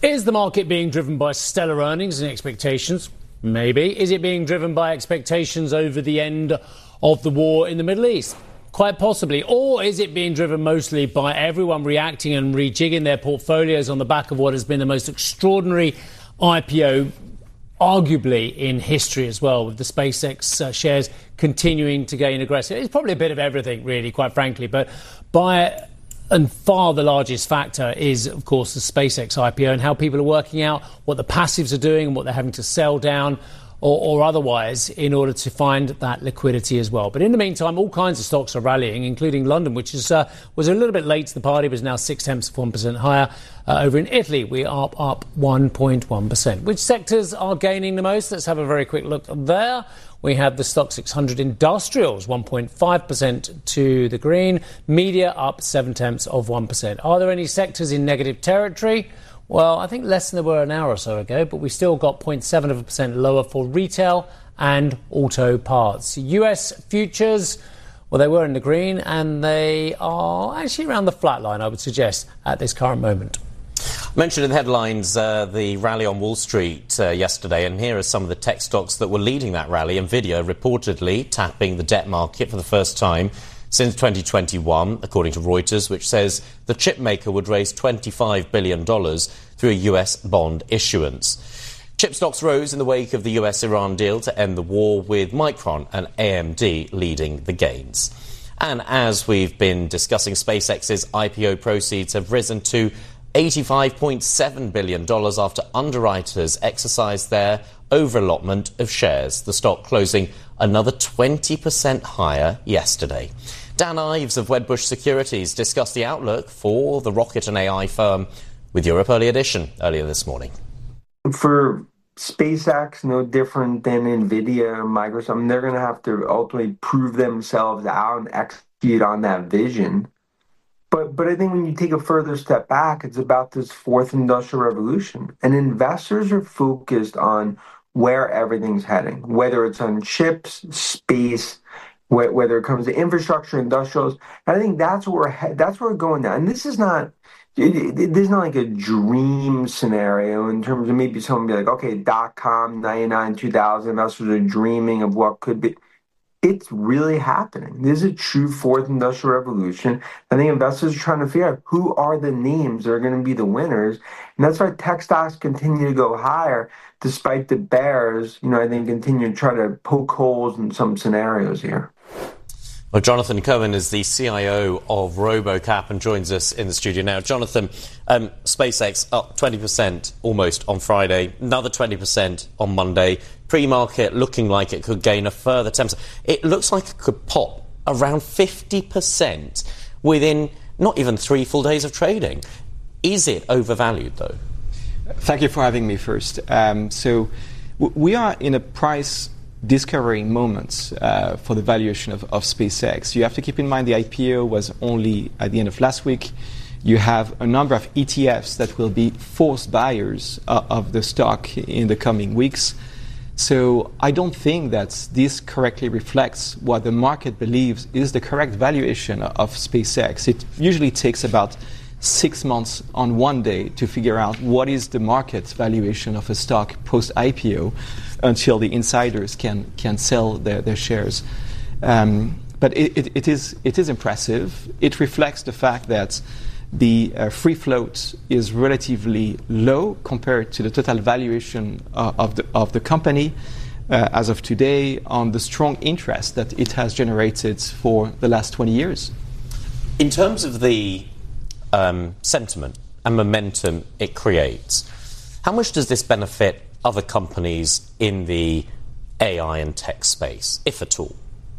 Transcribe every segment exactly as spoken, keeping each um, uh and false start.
Is the market being driven by stellar earnings and expectations? Maybe. Is it being driven by expectations over the end of the war in the Middle East? Quite possibly. Or is it being driven mostly by everyone reacting and rejigging their portfolios on the back of what has been the most extraordinary I P O, arguably in history as well, with the SpaceX uh, shares continuing to gain aggressive? It's probably a bit of everything, really, quite frankly. But by and far the largest factor is, of course, the SpaceX I P O and how people are working out what the passives are doing and what they're having to sell down or, or otherwise in order to find that liquidity as well. But in the meantime, all kinds of stocks are rallying, including London, which is uh, was a little bit late to the party, but is now six tenths of one percent higher. Uh, over in Italy, we are up, up one point one percent. Which sectors are gaining the most? Let's have a very quick look there. We have the Stock six hundred Industrials, one point five percent to the green. Media up seven tenths of one percent. Are there any sectors in negative territory? Well, I think less than there were an hour or so ago, but we still got zero point seven of a percent lower for retail and auto parts. U S futures, well, they were in the green, and they are actually around the flat line, I would suggest, at this current moment. Mentioned in the headlines uh, the rally on Wall Street uh, yesterday, and here are some of the tech stocks that were leading that rally. Nvidia reportedly tapping the debt market for the first time since twenty twenty-one, according to Reuters, which says the chip maker would raise twenty-five billion dollars through a U S bond issuance. Chip stocks rose in the wake of the U S-Iran deal to end the war, with Micron and A M D leading the gains. And as we've been discussing, SpaceX's I P O proceeds have risen to eighty-five point seven billion dollars after underwriters exercised their over-allotment of shares, the stock closing another twenty percent higher yesterday. Dan Ives of Wedbush Securities discussed the outlook for the rocket and A I firm with Europe Early Edition earlier this morning. For SpaceX, no different than NVIDIA or Microsoft, I mean, they're going to have to ultimately prove themselves out and execute on that vision. But but I think when you take a further step back, it's about this fourth industrial revolution. And investors are focused on where everything's heading, whether it's on chips, space, wh- whether it comes to infrastructure, industrials. And I think that's where we're he- that's where we're going now. And this is not it, it, this is not like a dream scenario in terms of maybe someone be like, okay, dot com, ninety-nine, two thousand, investors are dreaming of what could be. It's really happening. This is a true fourth industrial revolution. I think investors are trying to figure out who are the names that are going to be the winners. And that's why tech stocks continue to go higher, despite the bears, you know, I think continue to try to poke holes in some scenarios here. Well, Jonathan Cohen is the C I O of RoboCap and joins us in the studio now. Jonathan, um, SpaceX up twenty percent almost on Friday, another twenty percent on Monday. Pre-market looking like it could gain a further ten percent. It looks like it could pop around fifty percent within not even three full days of trading. Is it overvalued, though? Thank you for having me first. Um, so w- we are in a price discovering moments uh, for the valuation of, of SpaceX. You have to keep in mind the I P O was only at the end of last week. You have a number of E T Fs that will be forced buyers uh, of the stock in the coming weeks. So I don't think that this correctly reflects what the market believes is the correct valuation of SpaceX. It usually takes about six months on one day to figure out what is the market valuation of a stock post-I P O until the insiders can can sell their, their shares. Um, but it, it, it is it is impressive. It reflects the fact that the uh, free float is relatively low compared to the total valuation uh, of the of the company uh, as of today, on the strong interest that it has generated for the last twenty years. In terms of the um, sentiment and momentum it creates, how much does this benefit other companies in the A I and tech space, if at all?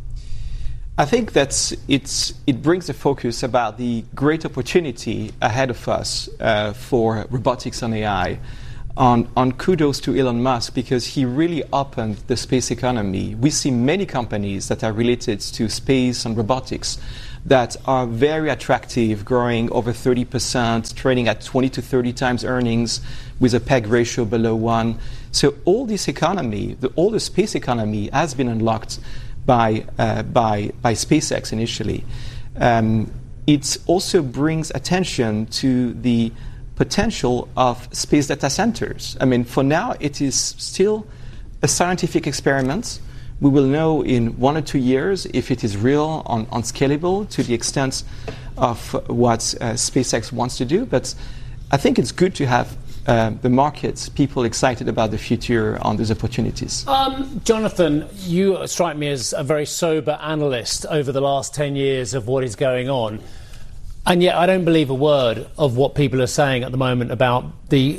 I think that it's, it brings the focus about the great opportunity ahead of us uh, for robotics and A I. On, on kudos to Elon Musk, because he really opened the space economy. We see many companies that are related to space and robotics that are very attractive, growing over thirty percent, trading at twenty to thirty times earnings with a P E G ratio below one. So all this economy, the, all the space economy has been unlocked by uh, by by SpaceX initially. Um, it also brings attention to the potential of space data centers. I mean, for now, it is still a scientific experiment. We will know in one or two years if it is real on, on scalable to the extent of what uh, SpaceX wants to do. But I think it's good to have uh, the markets, people excited about the future on those opportunities. Um, Jonathan, you strike me as a very sober analyst over the last ten years of what is going on. And yet I don't believe a word of what people are saying at the moment about the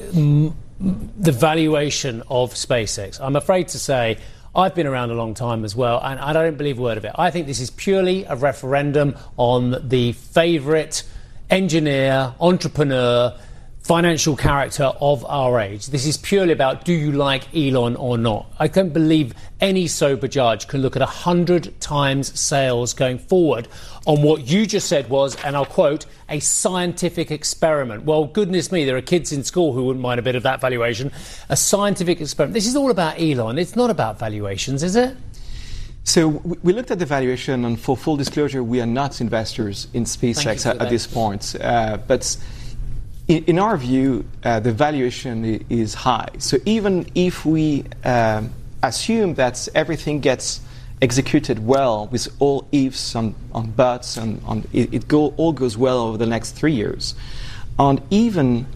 the valuation of SpaceX. I'm afraid to say I've been around a long time as well, and I don't believe a word of it. I think this is purely a referendum on the favourite engineer, entrepreneur, financial character of our age. This is purely about, do you like Elon or not? I can't believe any sober judge can look at a hundred times sales going forward on what you just said was, and I'll quote, a scientific experiment. Well, goodness me, there are kids in school who wouldn't mind a bit of that valuation. A scientific experiment. This is all about Elon. It's not about valuations, is it? So we looked at the valuation, and for full disclosure, we are not investors in SpaceX at, at this point. Uh, but in, in our view, uh, the valuation is high. So even if we um, assume that everything gets executed well with all ifs on, on buts, and on, it, it go, all goes well over the next three years, and even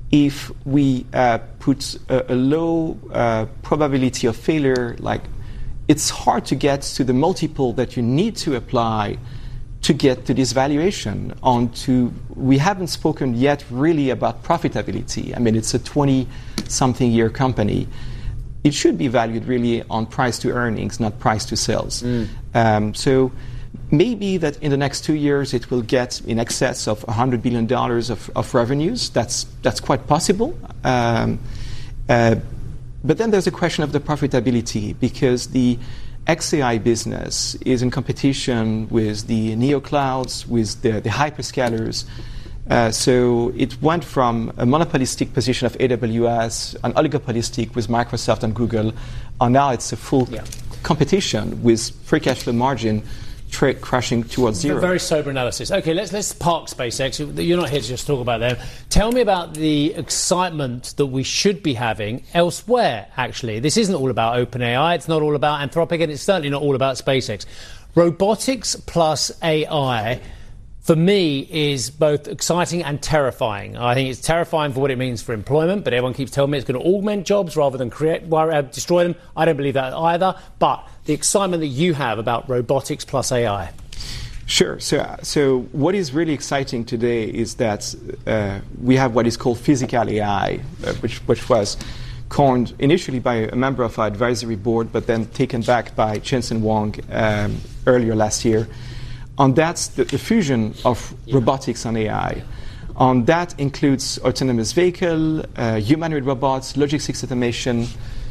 if we uh, put a, a low uh, probability of failure, like it's hard to get to the multiple that you need to apply to get to this valuation. On to, we haven't spoken yet really about profitability. I mean, it's a twenty-something year company. It should be valued really on price to earnings, not price to sales. Mm. Um, so maybe that in the next two years it will get in excess of one hundred billion dollars of, of revenues. That's, that's quite possible. Um, uh, But then there's a question of the profitability, because the X A I business is in competition with the neoclouds, with the, the hyperscalers. Uh, so it went from a monopolistic position of A W S, an oligopolistic with Microsoft and Google, and now it's a full yeah. competition with free cash flow margin trade crashing towards zero. Very sober analysis. Okay, let's let's park SpaceX. You're not here to just talk about them. Tell me about the excitement that we should be having elsewhere, actually. This isn't all about OpenAI. It's not all about Anthropic, and it's certainly not all about SpaceX. Robotics plus A I, for me, is both exciting and terrifying. I think it's terrifying for what it means for employment, but everyone keeps telling me it's going to augment jobs rather than create, uh, destroy them. I don't believe that either. But the excitement that you have about robotics plus A I. Sure. So, so what is really exciting today is that uh, we have what is called physical A I, uh, which, which was coined initially by a member of our advisory board, but then taken back by Jensen Huang um, earlier last year. And that's the, the fusion of yeah. robotics and A I. And that includes autonomous vehicle, uh, humanoid robots, logistics automation.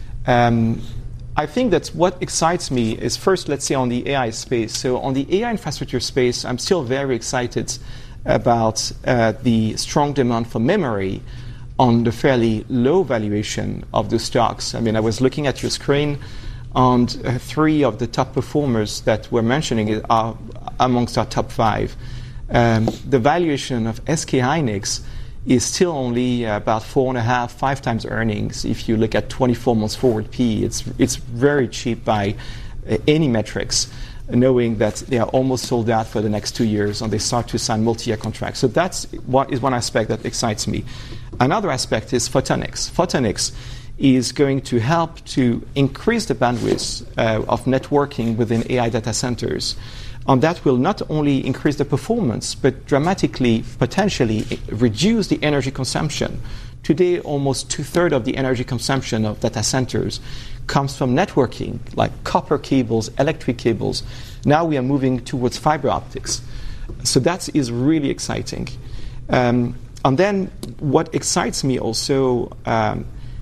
Um, I think that what excites me is first, let's say, on the A I space. So on the A I infrastructure space, I'm still very excited about uh, the strong demand for memory on the fairly low valuation of the stocks. I mean, I was looking at your screen, and uh, three of the top performers that we're mentioning are amongst our top five. Um, the valuation of S K Hynix is still only about four and a half, five times earnings. If you look at twenty-four months forward P, it's it's very cheap by uh, any metrics, knowing that they are almost sold out for the next two years and they start to sign multi-year contracts. So that's what is one aspect that excites me. Another aspect is photonics. Photonics is going to help to increase the bandwidth uh, of networking within A I data centers. And that will not only increase the performance, but dramatically, potentially, reduce the energy consumption. Today, almost two-thirds of the energy consumption of data centers comes from networking, like copper cables, electric cables. Now we are moving towards fiber optics. So that is really exciting. Um, and then what excites me also um,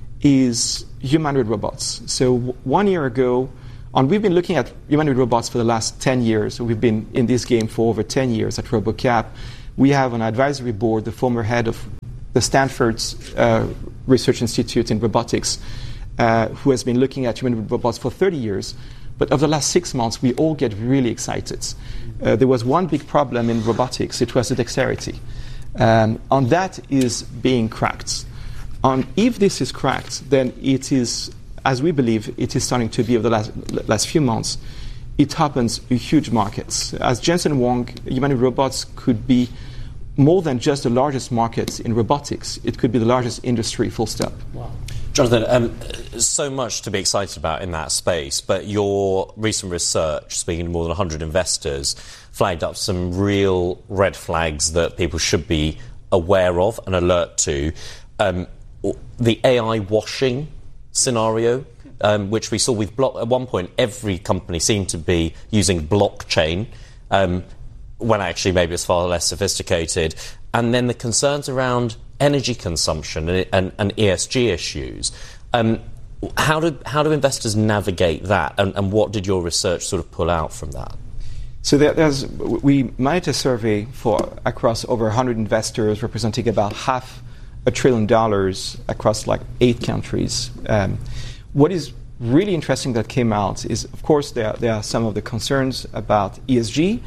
is humanoid robots. So w- one year ago, and we've been looking at humanoid robots for the last ten years. So we've been in this game for over ten years at RoboCap. We have on our advisory board the former head of the Stanford uh, Research Institute in robotics, uh, who has been looking at humanoid robots for thirty years. But over the last six months, we all get really excited. Uh, there was one big problem in robotics. It was the dexterity. Um, and that is being cracked. And if this is cracked, then it is, as we believe, it is starting to be over the last, last few months, it opens huge markets. As Jensen Huang, humanoid robots could be more than just the largest market in robotics. It could be the largest industry, full stop. Wow. Jonathan, um, so much to be excited about in that space, but your recent research, speaking to more than one hundred investors, flagged up some real red flags that people should be aware of and alert to. Um, the A I washing scenario, um, which we saw with block at one point, every company seemed to be using blockchain, um, when actually maybe it's far less sophisticated. And then the concerns around energy consumption and, and, and E S G issues. Um, how do how do investors navigate that, and, and what did your research sort of pull out from that? So there, there's we made a survey for across over one hundred investors, representing about half a trillion dollars across like eight countries. Um, what is really interesting that came out is, of course, there there are some of the concerns about E S G.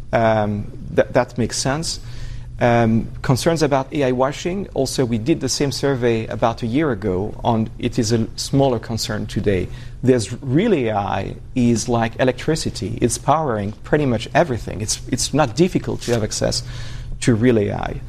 Um, that that makes sense. Um, concerns about A I washing. Also, we did the same survey about a year ago, and it is a smaller concern today. There's real A I is like electricity. It's powering pretty much everything. It's it's not difficult to have access to real A I.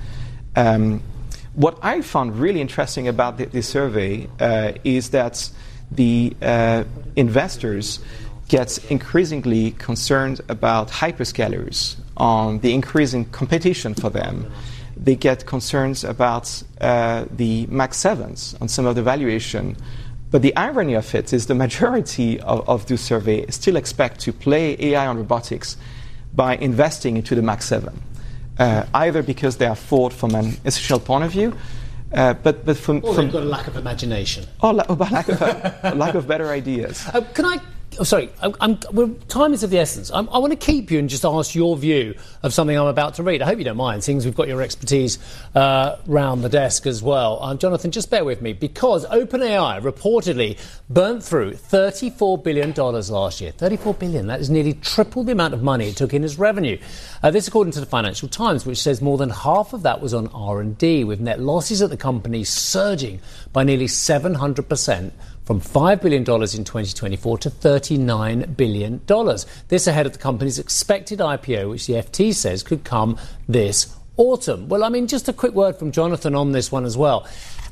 Um, what I found really interesting about the, the survey uh, is that the uh, investors get increasingly concerned about hyperscalers, on the increasing competition for them. They get concerns about uh, the Max sevens on some of the valuation. But the irony of it is the majority of, of the survey still expect to play A I on robotics by investing into the Max seven, uh, either because they are forward from an institutional point of view, uh, but, but from... Or from they've got a lack of imagination. Or, la- or lack, of, uh, lack of better ideas. Uh, can I... Oh, sorry, I'm, I'm, well, time is of the essence. I'm, I want to keep you and just ask your view of something I'm about to read. I hope you don't mind, seeing as we've got your expertise uh, round the desk as well. Um, Jonathan, just bear with me, because OpenAI reportedly burnt through thirty-four billion dollars last year. thirty-four billion dollars, that is nearly triple the amount of money it took in as revenue. Uh, this according to the Financial Times, which says more than half of that was on R and D, with net losses at the company surging by nearly seven hundred percent. From five billion dollars in twenty twenty-four to thirty-nine billion dollars. This ahead of the company's expected I P O, which the F T says could come this autumn. Well, I mean, just a quick word from Jonathan on this one as well.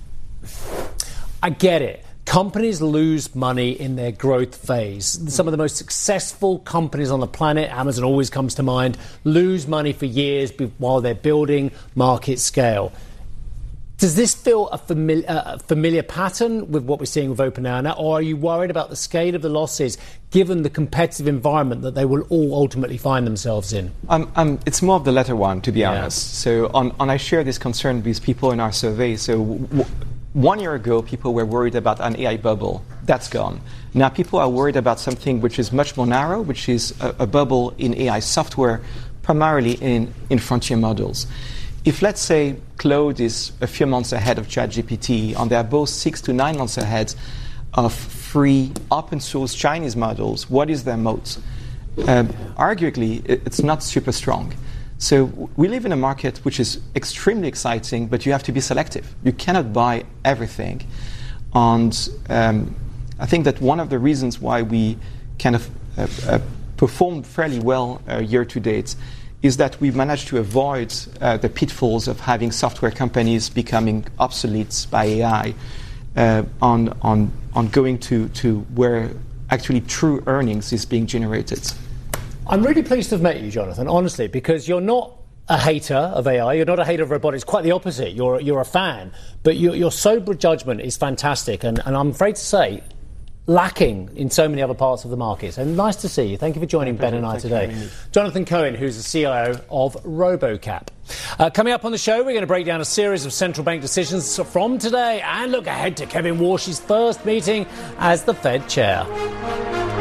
I get it. Companies lose money in their growth phase. Some of the most successful companies on the planet, Amazon always comes to mind, lose money for years while they're building market scale. Does this feel a familiar, uh, familiar pattern with what we're seeing with OpenAI now, or are you worried about the scale of the losses given the competitive environment that they will all ultimately find themselves in? Um, um, it's more of the latter one, to be yeah. honest. So, on, on I share this concern with people in our survey. So, w- one year ago, people were worried about an A I bubble. That's gone. Now, people are worried about something which is much more narrow, which is a, a bubble in A I software, primarily in, in frontier models. If, let's say, Claude is a few months ahead of ChatGPT, and they are both six to nine months ahead of free open source Chinese models, what is their moat? Um, arguably, it's not super strong. So we live in a market which is extremely exciting, but you have to be selective. You cannot buy everything. And um, I think that one of the reasons why we kind of uh, uh, performed fairly well uh, year to date is that we've managed to avoid uh, the pitfalls of having software companies becoming obsolete by A I uh, on, on, on going to, to where actually true earnings is being generated. I'm really pleased to have met you, Jonathan, honestly, because you're not a hater of A I, you're not a hater of robotics, quite the opposite. You're, you're a fan. But your, your sober judgment is fantastic, and, and I'm afraid to say, lacking in so many other parts of the market. So nice to see you. Thank you for joining Ben and I today. Jonathan Cohen, who's the C I O of RoboCap. Uh, coming up on the show, we're going to break down a series of central bank decisions from today and look ahead to Kevin Warsh's first meeting as the Fed chair.